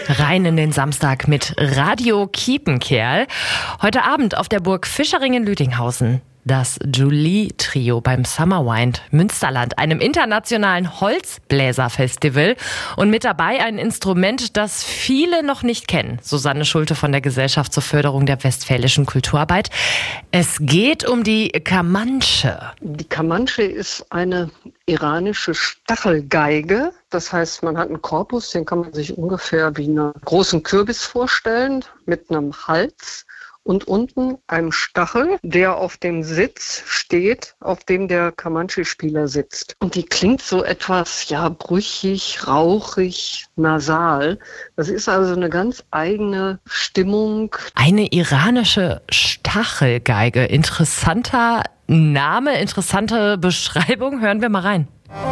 Rein in den Samstag mit Radio Kiepenkerl. Heute Abend auf der Burg Fischering in Lüdinghausen. Das Jolie-Trio beim Summerwind Münsterland, einem internationalen Holzbläserfestival. Und mit dabei ein Instrument, das viele noch nicht kennen. Susanne Schulte von der Gesellschaft zur Förderung der westfälischen Kulturarbeit. Es geht um die Kamanche. Die Kamanche ist eine iranische Stachelgeige. Das heißt, man hat einen Korpus, den kann man sich ungefähr wie einen großen Kürbis vorstellen, mit einem Hals. Und unten einem Stachel, der auf dem Sitz steht, auf dem der Kamanche-Spieler sitzt. Und die klingt so etwas, brüchig, rauchig, nasal. Das ist also eine ganz eigene Stimmung. Eine iranische Stachelgeige. Interessanter Name, interessante Beschreibung. Hören wir mal rein.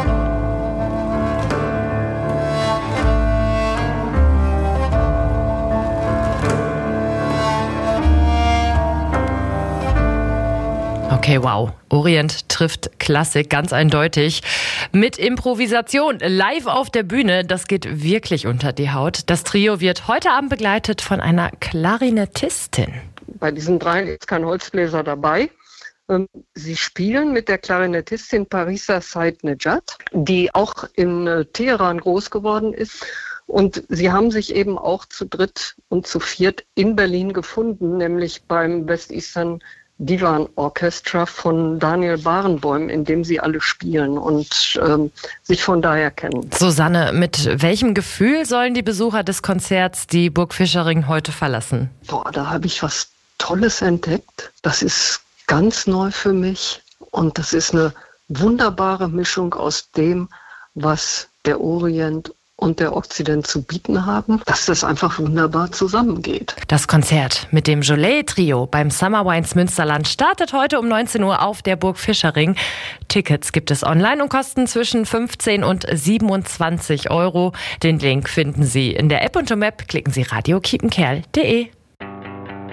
Okay, wow. Orient trifft Klassik, ganz eindeutig. Mit Improvisation live auf der Bühne, das geht wirklich unter die Haut. Das Trio wird heute Abend begleitet von einer Klarinettistin. Bei diesen dreien ist kein Holzbläser dabei. Sie spielen mit der Klarinettistin Parisa Said-Nejad, die auch in Teheran groß geworden ist. Und sie haben sich eben auch zu dritt und zu viert in Berlin gefunden, nämlich beim West Eastern Divan Orchestra von Daniel Barenboim, in dem sie alle spielen und sich von daher kennen. Susanne, mit welchem Gefühl sollen die Besucher des Konzerts die Burg Fischering heute verlassen? Da habe ich was Tolles entdeckt. Das ist ganz neu für mich und das ist eine wunderbare Mischung aus dem, was der Orient und der Okzident zu bieten haben, dass das einfach wunderbar zusammengeht. Das Konzert mit dem Jolie-Trio beim Summerwind Münsterland startet heute um 19 Uhr auf der Burg Fischering. Tickets gibt es online und kosten zwischen 15 und 27 Euro. Den Link finden Sie in der App und im Web. Klicken Sie radiokiepenkerl.de.